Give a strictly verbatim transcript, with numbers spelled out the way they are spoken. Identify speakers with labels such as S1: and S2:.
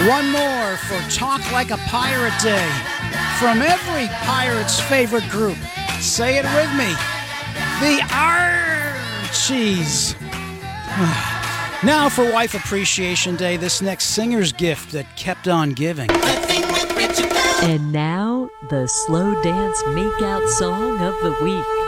S1: One more for Talk Like a Pirate Day from every pirate's favorite group. Say it with me. The Archies. Now for Wife Appreciation Day, this next singer's gift that kept on giving.
S2: And now, the slow dance make-out song of the week.